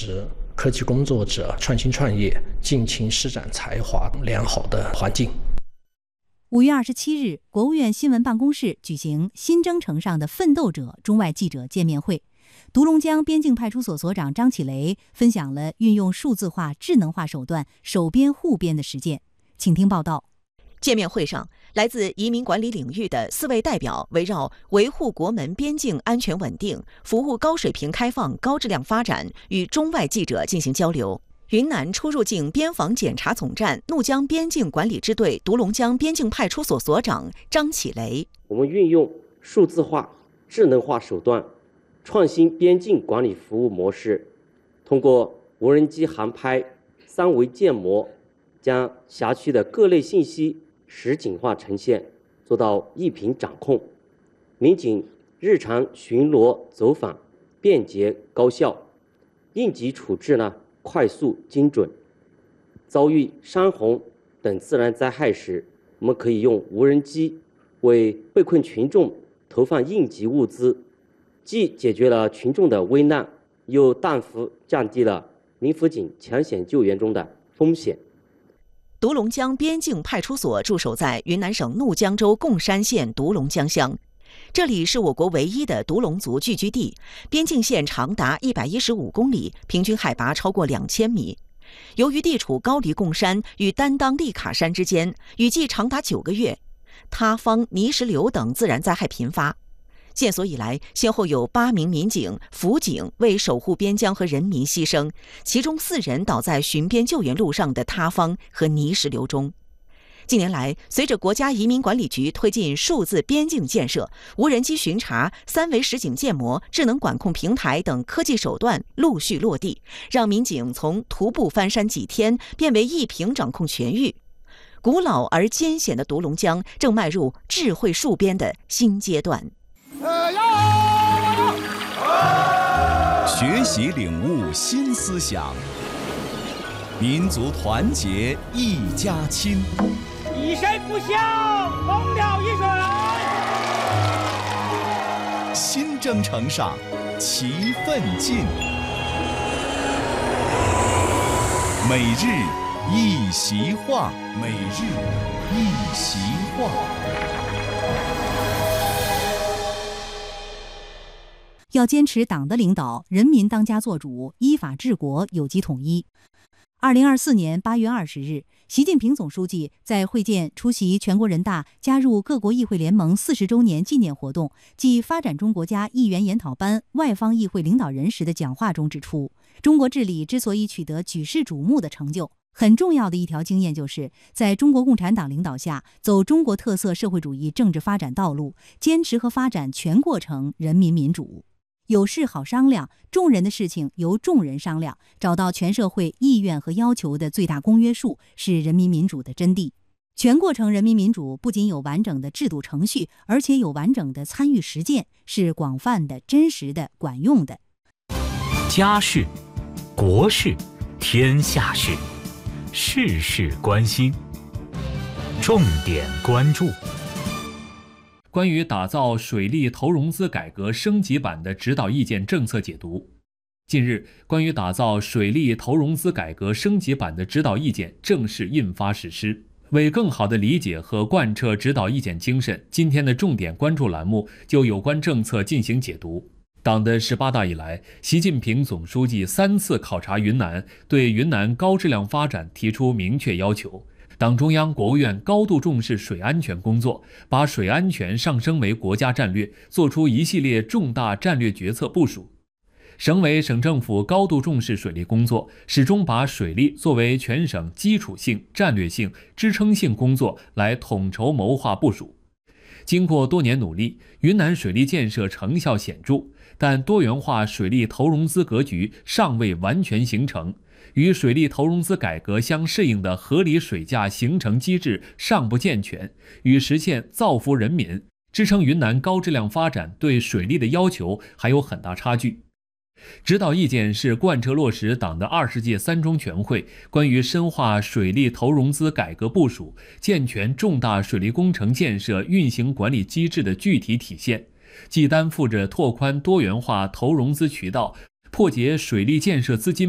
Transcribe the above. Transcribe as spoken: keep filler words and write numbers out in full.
持科技工作者创新创业、尽情施展才华良好的环境。 五月二十七日，国务院新闻办公室举行新征程上的奋斗者中外记者见面会。独龙江边境派出所所长张启雷分享了运用数字化、智能化手段守边护边的实践。请听报道。 见面会上，来自移民管理领域的四位代表围绕维护国门边境安全稳定、服务高水平开放、高质量发展，与中外记者进行交流。云南出入境边防检查总站怒江边境管理支队独龙江边境派出所所长张启雷： 我们运用数字化、智能化手段，创新边境管理服务模式，通过无人机航拍、三维建模，将辖区的各类信息实景化呈现，做到一屏掌控。民警日常巡逻走访便捷高效，应急处置呢快速精准。遭遇山洪等自然灾害时，我们可以用无人机为被困群众投放应急物资，既解决了群众的危难，又大幅降低了民辅警抢险救援中的风险。 独龙江边境派出所驻守在云南省怒江州贡山县独龙江乡，这里是我国唯一的独龙族聚居地，边境线长达一百一十五公里，平均海拔超过两千米。由于地处高黎贡山与担当利卡山之间，雨季长达九个月，塌方、泥石流等自然灾害频发。建所以来，先后有八名民警、辅警为守护边疆和人民牺牲，其中四人倒在巡边救援路上的塌方和泥石流中。近年来，随着国家移民管理局推进数字边境建设，无人机巡查、三维实景建模、智能管控平台等科技手段陆续落地，让民警从徒步翻山几天变为一屏掌控全域。古老而艰险的独龙江正迈入智慧戍边的新阶段。 学习领悟新思想，民族团结一家亲， 以身不向，猛鸟一水。 新征程上，齐奋进，每日一席话，每日一席话。 要坚持党的领导，人民当家作主，依法治国，有机统一。二零二四年八月二十日，习近平总书记在会见出席全国人大加入各国议会联盟四十周年纪念活动暨发展中国家议员研讨班外方议会领导人时的讲话中指出，中国治理之所以取得举世瞩目的成就，很重要的一条经验就是在中国共产党领导下走中国特色社会主义政治发展道路，坚持和发展全过程人民民主。有事好商量，众人的事情由众人商量，找到全社会意愿和要求的最大公约数，是人民民主的真谛。全过程人民民主不仅有完整的制度程序，而且有完整的参与实践，是广泛的、真实的、管用的。 家事、国事、天下事，事事关心，重点关注。 关于打造水利投融资改革升级版的指导意见政策解读。近日，关于打造水利投融资改革升级版的指导意见正式印发实施。为更好地理解和贯彻指导意见精神，今天的重点关注栏目就有关政策进行解读。党的十八大以来，习近平总书记三次考察云南，对云南高质量发展提出明确要求。党中央、国务院高度重视水安全工作，把水安全上升为国家战略，作出一系列重大战略决策部署。省委省政府高度重视水利工作，始终把水利作为全省基础性、战略性、支撑性工作来统筹谋划部署。经过多年努力，云南水利建设成效显著，但多元化水利投融资格局尚未完全形成，与水利投融资改革相适应的合理水价形成机制尚不健全，与实现造福人民、支撑云南高质量发展对水利的要求还有很大差距。指导意见是贯彻落实党的二十届三中全会关于深化水利投融资改革部署、健全重大水利工程建设运行管理机制的具体体现，既担负着拓宽多元化投融资渠道、破解水利建设资金